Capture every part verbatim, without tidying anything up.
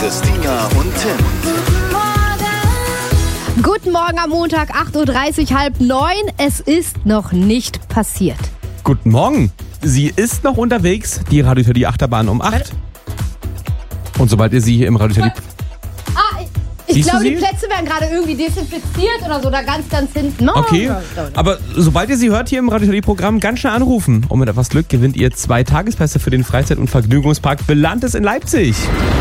Christina und Tim. Guten Morgen am Montag, acht Uhr dreißig, halb neun. Es ist noch nicht passiert. Guten Morgen. Sie ist noch unterwegs, die Radio Teddy Achterbahn um acht. Und sobald ihr sie hier im Radio Teddy... Ah, ich, ich glaube, die Plätze werden gerade irgendwie desinfiziert oder so, da ganz, ganz hinten. Oh, okay, aber sobald ihr sie hört hier im Radio Teddy Programm, ganz schnell anrufen. Und mit etwas Glück gewinnt ihr zwei Tagespässe für den Freizeit- und Vergnügungspark Belantes in Leipzig.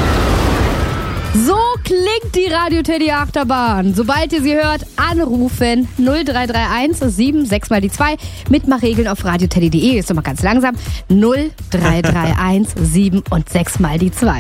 So klingt die Radio Teddy Achterbahn. Sobald ihr sie hört, anrufen null drei drei eins sieben sechs mal die zwei. Mitmachregeln auf radioteddy punkt de. Ist doch mal ganz langsam. null drei drei eins sieben und sechs mal die zwei.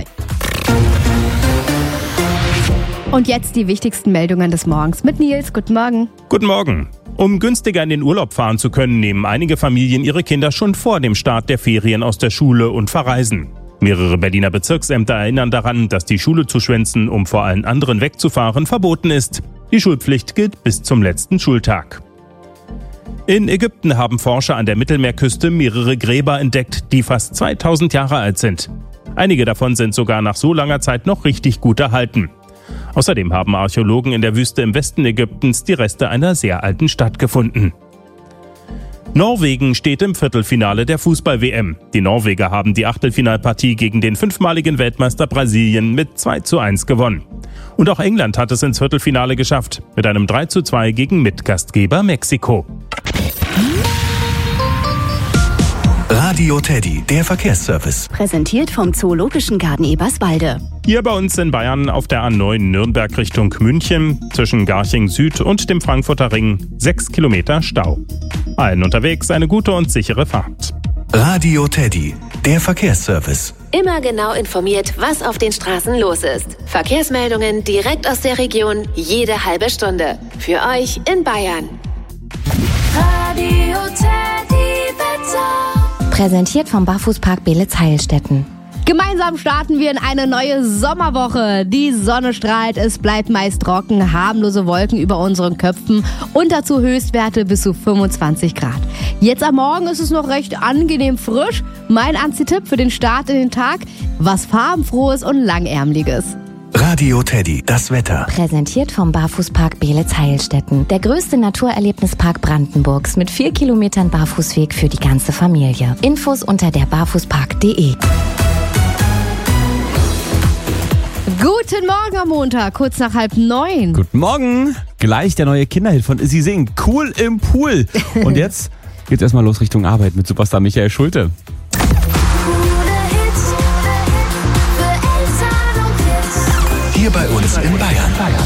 Und jetzt die wichtigsten Meldungen des Morgens mit Nils. Guten Morgen. Guten Morgen. Um günstiger in den Urlaub fahren zu können, nehmen einige Familien ihre Kinder schon vor dem Start der Ferien aus der Schule und verreisen. Mehrere Berliner Bezirksämter erinnern daran, dass die Schule zu schwänzen, um vor allen anderen wegzufahren, verboten ist. Die Schulpflicht gilt bis zum letzten Schultag. In Ägypten haben Forscher an der Mittelmeerküste mehrere Gräber entdeckt, die fast zweitausend Jahre alt sind. Einige davon sind sogar nach so langer Zeit noch richtig gut erhalten. Außerdem haben Archäologen in der Wüste im Westen Ägyptens die Reste einer sehr alten Stadt gefunden. Norwegen steht im Viertelfinale der Fußball-W M. Die Norweger haben die Achtelfinalpartie gegen den fünfmaligen Weltmeister Brasilien mit zwei zu eins gewonnen. Und auch England hat es ins Viertelfinale geschafft, mit einem drei zu zwei gegen Mitgastgeber Mexiko. Radio Teddy, der Verkehrsservice. Präsentiert vom Zoologischen Garten Eberswalde. Hier bei uns in Bayern auf der A neun Nürnberg Richtung München, zwischen Garching Süd und dem Frankfurter Ring, sechs Kilometer Stau. Allen unterwegs eine gute und sichere Fahrt. Radio Teddy, der Verkehrsservice. Immer genau informiert, was auf den Straßen los ist. Verkehrsmeldungen direkt aus der Region, jede halbe Stunde. Für euch in Bayern. Radio Teddy Wetter. Präsentiert vom Barfußpark Beelitz-Heilstätten. Gemeinsam starten wir in eine neue Sommerwoche. Die Sonne strahlt, es bleibt meist trocken, harmlose Wolken über unseren Köpfen und dazu Höchstwerte bis zu fünfundzwanzig Grad. Jetzt am Morgen ist es noch recht angenehm frisch. Mein Anzitipp für den Start in den Tag: was farbenfrohes und langärmliches. Radio Teddy, das Wetter. Präsentiert vom Barfußpark Beelitz-Heilstätten. Der größte Naturerlebnispark Brandenburgs mit vier Kilometern Barfußweg für die ganze Familie. Infos unter der barfußpark punkt de. Guten Morgen am Montag, kurz nach halb neun. Guten Morgen. Gleich der neue Kinderhit von Issy Sing. Cool im Pool. Und jetzt geht's erstmal los Richtung Arbeit mit Superstar Michael Schulte. Hier bei uns in Bayern.